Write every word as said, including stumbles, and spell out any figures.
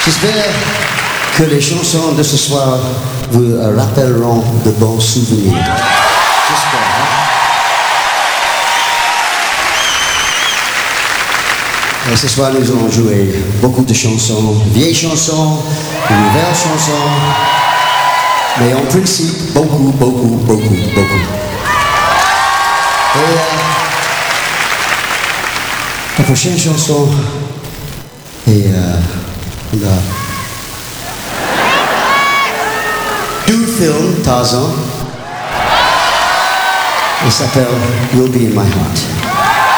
J'espère que les chansons de ce soir vous rappelleront de bons souvenirs. J'espère. Hein? Et ce soir, nous allons jouer beaucoup de chansons, vieilles chansons, de nouvelles chansons, mais en principe, beaucoup, beaucoup, beaucoup, beaucoup. Et euh, la prochaine chanson est euh, on a deux films, Tarzan, et s'appelle You'll Be in My Heart.